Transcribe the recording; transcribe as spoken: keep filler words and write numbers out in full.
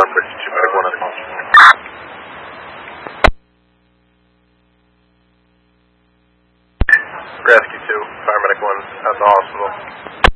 fifty-two, medic one on the call. Rescue two, paramedic one at the hospital.